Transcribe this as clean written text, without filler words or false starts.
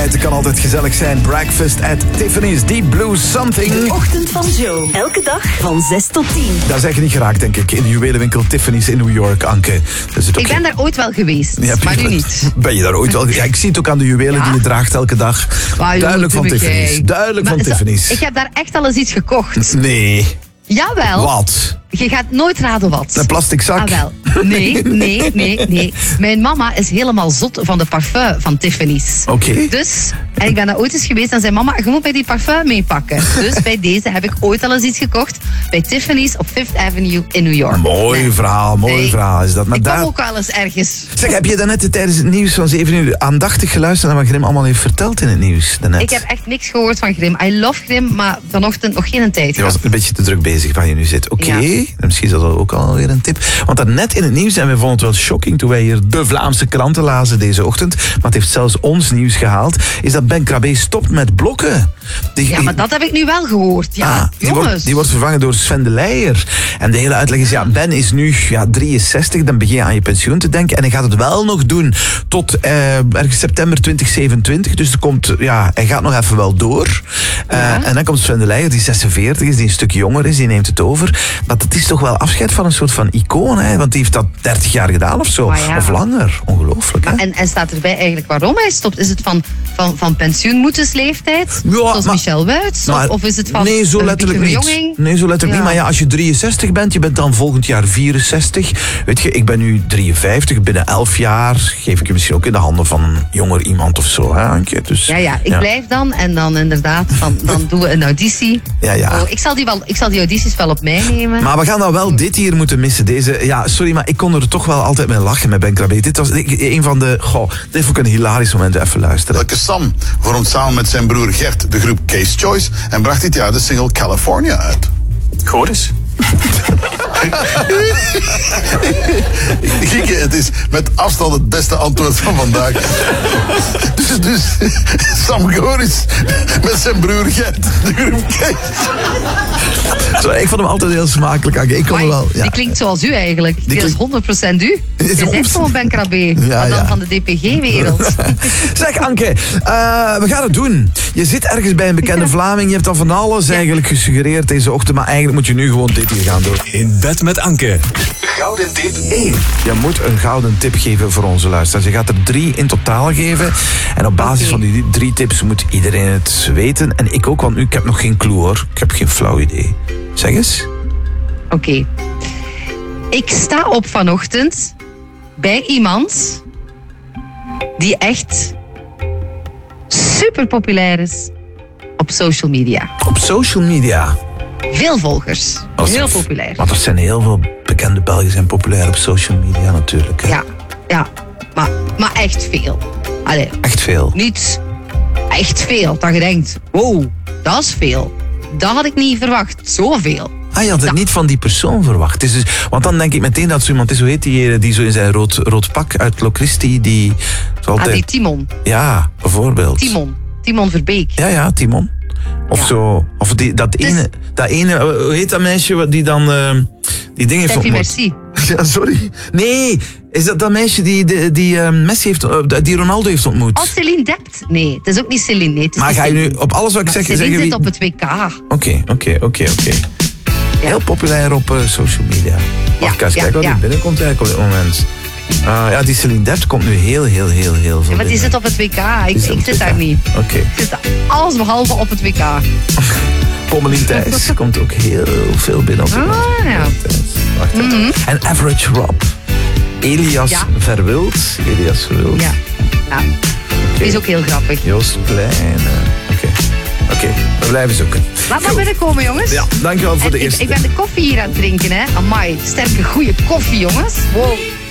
Alright, het kan altijd gezellig zijn. Breakfast at Tiffany's, Deep Blue Something. De ochtend van Joe. Elke dag van 6 tot 10. Daar zeg je niet geraakt, denk ik. In de juwelenwinkel Tiffany's in New York, Anke. Dus Ik ben daar ooit wel geweest, Ja, maar nu niet. Ben je daar ooit wel? Ja, ik zie het ook aan de juwelen die je draagt elke dag. Duidelijk van Tiffany's. Duidelijk van Tiffany's. Ik heb daar echt al eens iets gekocht. Nee. Jawel. Wat? Je gaat nooit raden wat. Een plastic zak? Ah, wel. Nee. Mijn mama is helemaal zot van de parfum van Tiffany's. Oké. Dus, en ik ben daar ooit eens geweest en zei mama, je moet bij die parfum meepakken. Dus bij deze heb ik ooit al eens iets gekocht bij Tiffany's op Fifth Avenue in New York. Mooi verhaal is dat. Maar ik daar... kom ook wel eens ergens. Zeg, heb je daarnet tijdens het nieuws van 7 uur aandachtig geluisterd naar wat Grim allemaal heeft verteld in het nieuws daarnet? Ik heb echt niks gehoord van Grim. I love Grim, maar vanochtend nog geen tijd Je was gehad. een beetje te druk bezig waar je nu zit. Oké, Ja. Misschien is dat ook alweer een tip. Want daarnet in het nieuws, en we vonden het wel shocking toen wij hier de Vlaamse kranten lazen deze ochtend, maar het heeft zelfs ons nieuws gehaald, is dat Ben Krabbe stopt met blokken. Ja, maar dat heb ik nu wel gehoord. Ja, jongens. Die wordt vervangen door Sven de Leijer. En de hele uitleg is, Ben is nu 63, dan begin je aan je pensioen te denken. En hij gaat het wel nog doen tot ergens september 2027. Dus er komt, hij gaat nog even wel door. En dan komt Sven de Leijer, die 46 is, die een stuk jonger is, die neemt het over. Maar dat is toch wel afscheid van een soort van icoon, hè? Want die heeft dat 30 jaar gedaan of zo. Ja. Of langer. Ongelooflijk, hè? En staat erbij eigenlijk waarom hij stopt? Is het van pensioenmoedensleeftijd? Ja, Zoals Michel Wuits? Of is het van nee, zo letterlijk niet. verjonging? Nee, zo letterlijk niet. Maar ja, als je 63 bent, je bent dan volgend jaar 64. Weet je, ik ben nu 53. Binnen 11 jaar geef ik je misschien ook in de handen van een jonger iemand of zo, hè, Anke? Dus, Ja, ik blijf dan. En dan inderdaad, dan doen we een auditie. Ja. Oh, ik zal die audities wel op mij nemen. Maar we gaan dan wel dit hier moeten missen. Sorry, maar ik kon er toch wel altijd mee lachen met Ben Krabbe. Dit was een van de... dit vond ik een hilarisch moment. Even luisteren. Welke Sam vormt samen met zijn broer Gert de groep Case Choice en bracht dit jaar de single California uit. Goh eens. Gieke, het is met afstand het beste antwoord van vandaag. Dus Sam Goris met zijn broer Gert, de groep Case. Zo, ik vond hem altijd heel smakelijk. Ik kon hem wel, Die klinkt zoals u eigenlijk. Die is 100% u. Je zegt gewoon Ben Krabbe. Maar dan van de DPG-wereld. Zeg Anke, we gaan het doen. Je zit ergens bij een bekende Vlaming. Je hebt dan van alles eigenlijk gesuggereerd deze ochtend. Maar eigenlijk moet je nu gewoon dit hier gaan doen. In bed met Anke. Gouden tip 1. Je moet een gouden tip geven voor onze luisteraars. Je gaat er 3 in totaal geven. En op basis van die 3 tips moet iedereen het weten. En ik ook, want nu, ik heb nog geen clue hoor. Ik heb geen flauw idee. Zeg eens. Oké. Ik sta op vanochtend bij iemand die echt super populair is op social media. Op social media? Veel volgers. Heel populair. Want er zijn heel veel bekende Belgen zijn populair op social media natuurlijk. Hè? Ja. Maar echt veel. Allee, echt veel? Niet echt veel. Dat je denkt, wow, dat is veel. Dat had ik niet verwacht. Zoveel. Je had het niet van die persoon verwacht. Dus, want dan denk ik meteen dat zo iemand is, hoe heet die zo in zijn rood pak uit Locristi, die... Altijd... die Timon. Ja, bijvoorbeeld. Timon Verbeek. Ja, Timon. Of zo. Of dat ene, hoe heet dat meisje die dan die dingen heeft ontmoet? Merci. Ja, sorry. Nee, is dat meisje die Messi heeft, die Ronaldo heeft ontmoet? Oh, Celine Dept? Nee, het is ook niet Celine. Nee, maar ga je nu op alles wat ik zeg Celine zeggen... zit op het WK. Oké. Heel populair op social media. Wacht, kijk wat er binnenkomt eigenlijk op dit moment. Die Celine Dept komt nu heel veel maar die zit op het WK. Ik zit daar niet. Oké. Ik zit alles behalve op het WK. Pommelien Thijs komt ook heel veel binnen op dit moment. Wacht even. En Average Rob. Elias Verwild. Ja. Die is ook heel grappig. Joost Plein. Oké, we blijven zoeken. Laat maar binnenkomen, jongens. Ja, dankjewel voor de eerste. Ik ben de koffie hier aan het drinken, hè. Amai, sterke, goede koffie, jongens. Wow.